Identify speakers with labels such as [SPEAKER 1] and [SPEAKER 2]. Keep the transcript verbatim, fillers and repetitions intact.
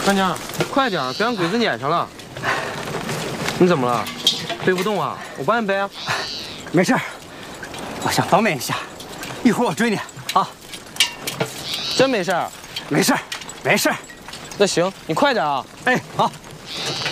[SPEAKER 1] 大娘，快点，别让鬼子撵上了。你怎么了？背不动啊？我帮你背啊。
[SPEAKER 2] 没事，我想方便一下，一会儿我追你啊。
[SPEAKER 1] 真没事？
[SPEAKER 2] 没事，没事。
[SPEAKER 1] 那行，你快点啊。
[SPEAKER 2] 哎，好。